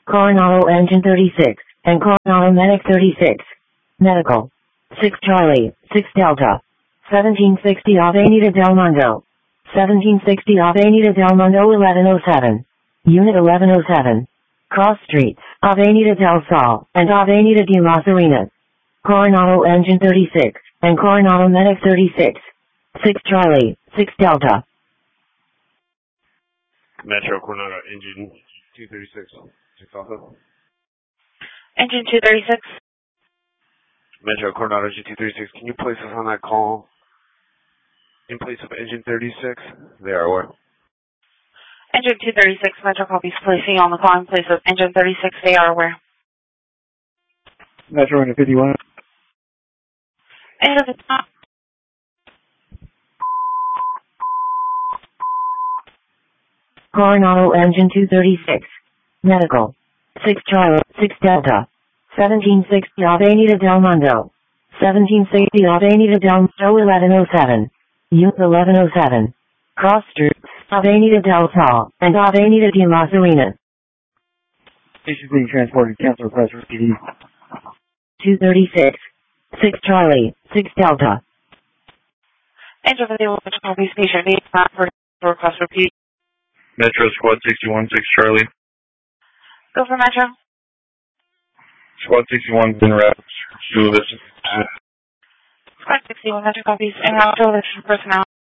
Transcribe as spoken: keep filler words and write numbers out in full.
Coronado Engine thirty-six, and Coronado Medic thirty-six. Medical. six Charlie, six Delta. seventeen sixty Avenida Del Mundo. seventeen sixty Avenida Del Mundo eleven oh seven. Unit eleven oh seven. Cross Streets, Avenida del Sol, and Avenida de las Arenas. Coronado Engine thirty-six, and Coronado Medic thirty-six. six Charlie, six Delta. Metro Coronado Engine two thirty-six, six Alpha. Engine two thirty-six. Metro Coronado Engine two thirty-six, can you place us on that call in place of Engine thirty-six? They are where? Engine two thirty-six, Metro copies, placing on the call in place of Engine thirty-six, they are where? Metro Engine fifty-one. Engine fifty-one. Coronado Engine two thirty-six. Medical. six Charlie, six Delta. seventeen sixty Avenida Del Mundo. seventeen sixty Avenida Del Mundo eleven oh seven. Unit eleven oh seven. Cross Streets, Avenida del Sol, and Avenida de las Arenas. Station being transported, cancel request for P D. two thirty-six. six Charlie, six Delta. Engine fifty-one, Metro copies, patient being transferred, request repeat. Metro Squad sixty-one, six Charlie. Go for Metro. Squad sixty-one, in route to this. Squad sixty-one, Metro copies, en route to personnel.